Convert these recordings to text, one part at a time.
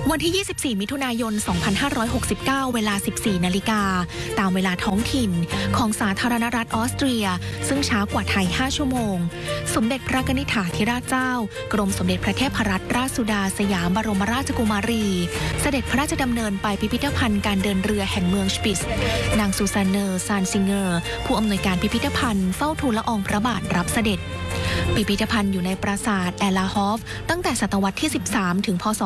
วันที่ 24 มิถุนายน 2569 เวลา 14 นาฬิกาตามเวลาท้องถิ่นของสาธารณรัฐออสเตรียซึ่งช้ากว่าไทย 5 ชั่วโมงสมเด็จพระนิธิธิราชเจ้ากรมสมเด็จพระเทพรัตนราชสุดาสยามบรมราชกุมารีเสด็จพระราชดำเนินไปพิพิธภัณฑ์การเดินเรือแห่งเมืองชปิตซ์นางซูซานเนอร์ซานซิงเกอร์ผู้อำนวยการพิพิธภัณฑ์เฝ้าทูลละอองพระบาทรับเสด็จพิพิธภัณฑ์อยู่ในปราสาทแอลลาฮอฟตั้งแต่ศตวรรษที่ 13 ถึง พ.ศ.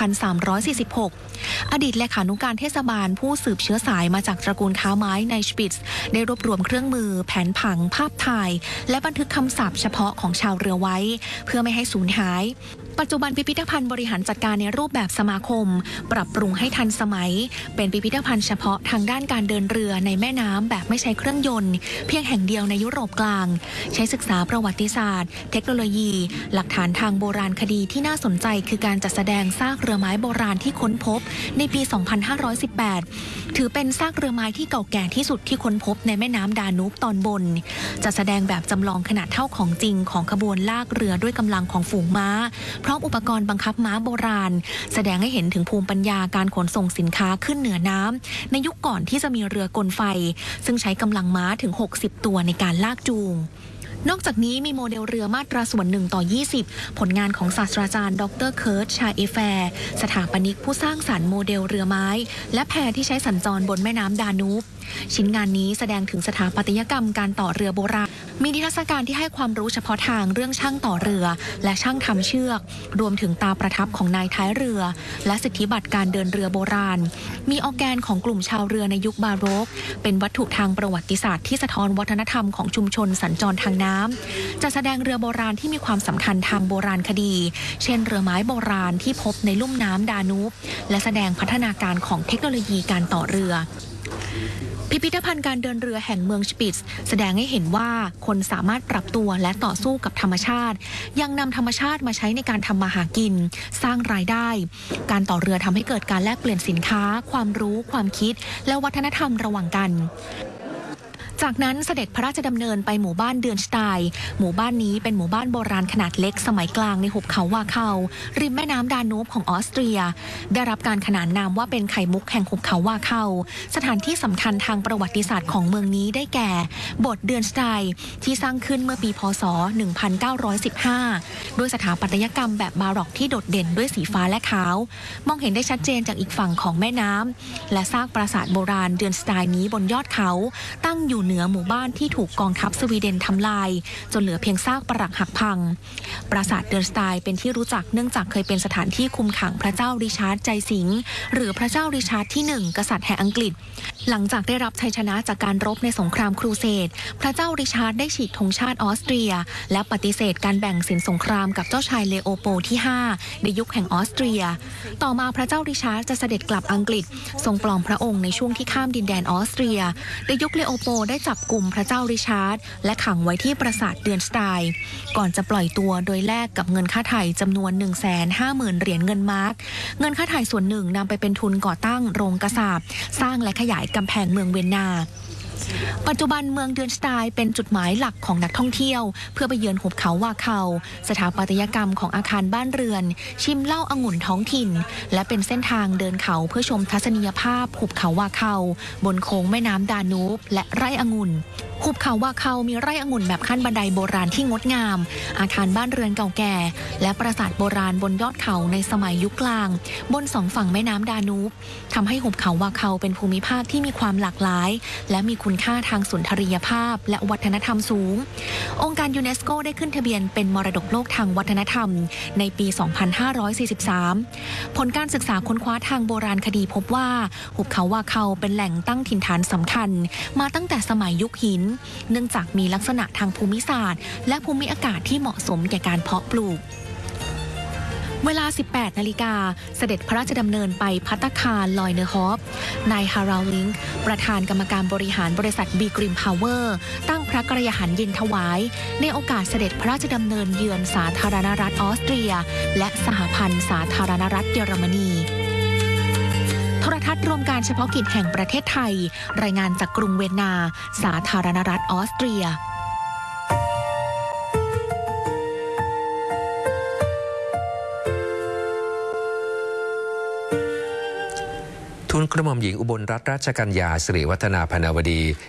2346 อดีตเลขานุการเทศบาลผู้สืบเชื้อสายมาจากตระกูลค้าไม้ในชปิตซ์ได้รวบรวมเครื่องมือแผนผังภาพถ่ายและบันทึกคำศัพท์เฉพาะของชาวเรือไว้เพื่อไม่ให้สูญหายปัจจุบันพิพิธภัณฑ์บริหารจัดการในรูปแบบสมาคมปรับปรุงให้ทันสมัยเป็นพิพิธภัณฑ์เฉพาะทางด้านการเดินเรือในแม่น้ำแบบไม่ใช้เครื่องยนต์เพียงแห่งเดียวในยุโรปกลางใช้ศึกษาประวัติศาสตร์เทคโนโลยีหลักฐานทางโบราณคดีที่น่าสนใจคือการจัดแสดงซากเรือไม้โบราณที่ค้นพบในปี 2518 ถือเป็นซากเรือไม้ที่เก่าแก่ที่สุดที่ค้นพบในแม่น้ำดานูบตอนบนจัดแสดงแบบจำลองขนาดเท่าของจริงของขบวนลากเรือด้วยกำลังของฝูงม้าพร้อมอุปกรณ์บังคับม้าโบราณแสดงให้เห็นถึงภูมิปัญญาการขนส่งสินค้าขึ้นเหนือน้ำในยุคก่อนที่จะมีเรือกลไฟซึ่งใช้กำลังม้าถึง 60 ตัวในการลากจูงนอกจากนี้มีโมเดลเรือมาตราส่วน1:20ผลงานของศาสตราจารย์ดร.เคิร์ตชาเอแฟร์สถาปนิกผู้สร้างสรรค์โมเดลเรือไม้และแพที่ใช้สัญจรบนแม่น้ำดานูบชิ้นงานนี้แสดงถึงสถาปัตยกรรมการต่อเรือโบราณมีนิทรรศการที่ให้ความรู้เฉพาะทางเรื่องช่างต่อเรือและช่างทำเชือกรวมถึงตาประทับของนายท้ายเรือและสิทธิบัตรการเดินเรือโบราณมีออร์แกนของกลุ่มชาวเรือในยุคบาโรกเป็นวัตถุทางประวัติศาสตร์ที่สะท้อนวัฒนธรรมของชุมชนสัญจรทางน้ำจะแสดงเรือโบราณที่มีความสำคัญทางโบราณคดีเช่นเรือไม้โบราณที่พบในลุ่มน้ำดานูบและแสดงพัฒนาการของเทคโนโลยีการต่อเรือพิพิธภัณฑ์การเดินเรือแห่งเมืองชปิตซ์แสดงให้เห็นว่าคนสามารถปรับตัวและต่อสู้กับธรรมชาติยังนำธรรมชาติมาใช้ในการทำมาหากินสร้างรายได้การต่อเรือทำให้เกิดการแลกเปลี่ยนสินค้าความรู้ความคิดและวัฒนธรรมระหว่างกันจากนั้นเสด็จพระราชดำเนินไปหมู่บ้านเดือนสไตน์หมู่บ้านนี้เป็นหมู่บ้านโบราณขนาดเล็กสมัยกลางในหุบเขาวาเคาริมแม่น้ำดานูบของออสเตรียได้รับการขนานนามว่าเป็นไข่มุกแห่งหุบเขาวาเคาสถานที่สำคัญทางประวัติศาสตร์ของเมืองนี้ได้แก่โบสถ์เดือนสไตน์ที่สร้างขึ้นเมื่อปีพ.ศ. 1915ด้วยสถาปัตยกรรมแบบบาร็อกที่โดดเด่นด้วยสีฟ้าและขาวมองเห็นได้ชัดเจนจากอีกฝั่งของแม่น้ำและซากปราสาทโบราณเดือนสไตน์นี้บนยอดเขาตั้งอยู่เหนือหมู่บ้านที่ถูกกองทัพสวีเดนทำลายจนเหลือเพียงซากปรักหักพังปราสาทเดือนสไตน์เป็นที่รู้จักเนื่องจากเคยเป็นสถานที่คุมขังพระเจ้าริชาร์ดใจสิงห์หรือพระเจ้าริชาร์ดที่1กษัตริย์แห่งอังกฤษหลังจากได้รับชัยชนะจากการรบในสงครามครูเสดพระเจ้าริชาร์ดได้ฉีกธงชาติออสเตรียและปฏิเสธการแบ่งสินสงครามกับเจ้าชายเลโอโปลที่5ในยุคแห่งออสเตรียต่อมาพระเจ้าริชาร์ดจะเสด็จกลับอังกฤษทรงปลอมพระองค์ในช่วงที่ข้ามดินแดนออสเตรียในยุคเลโอโปลได้จับกลุ่มพระเจ้าริชาร์ดและขังไว้ที่ปราสาทเดือนสไตน์ก่อนจะปล่อยตัวโดยแลกกับเงินค่าไถ่จำนวน 150,000 เหรียญเงินมาร์กเงินค่าไถ่ส่วนหนึ่งนำไปเป็นทุนก่อตั้งโรงกษาปณ์สร้างและขยายกำแพงเมืองเวียนนาปัจจุบันเมืองเดือนสไตน์เป็นจุดหมายหลักของนักท่องเที่ยวเพื่อไปเยือนหุบเขาวาเคาสถาปัตยกรรมของอาคารบ้านเรือนชิมเหล้าองุ่นท้องถิ่นและเป็นเส้นทางเดินเขาเพื่อชมทัศนียภาพหุบเขาวาเคาบนโค้งแม่น้ำดานูบและไร่องุ่นหุบเขาวาเคามีไร่องุ่นแบบขั้นบันไดโบราณที่งดงามอาคารบ้านเรือนเก่าแก่และปราสาทโบราณบนยอดเขาในสมัยยุคกลางบนสองฝั่งแม่น้ำดานูบทำให้หุบเขาวาเคาเป็นภูมิภาคที่มีความหลากหลายและมีคุณค่าทางสุนทรียภาพและวัฒนธรรมสูงองค์การยูเนสโกได้ขึ้นทะเบียนเป็นมรดกโลกทางวัฒนธรรมในปี 2543 ผลการศึกษาค้นคว้าทางโบราณคดีพบว่าหุบเขาวาเคาเป็นแหล่งตั้งถิ่นฐานสำคัญมาตั้งแต่สมัยยุคหินเนื่องจากมีลักษณะทางภูมิศาสตร์และภูมิอากาศที่เหมาะสมแก่การเพาะปลูกเวลา 18 นาฬิกาเสด็จพระราชดำเนินไปภัตตาคารลอยเนอร์ฮอฟนายฮาราลลิงค์ประธานกรรมการบริหารบริษัทบีกริมพาวเวอร์ตั้งพระกรยาหารเย็นถวายในโอกาสเสด็จพระราชดำเนินเยือนสาธารณรัฐออสเตรียและสหพันธ์สาธารณรัฐเยอรมนีโทรทัศน์รวมการเฉพาะกิจแห่งประเทศไทยรายงานจากกรุงเวียนนาสาธารณรัฐออสเตรียทูลกระหม่อมหญิงอุบลรัตนราชกัญญาสิริวัฒนาพนาวดี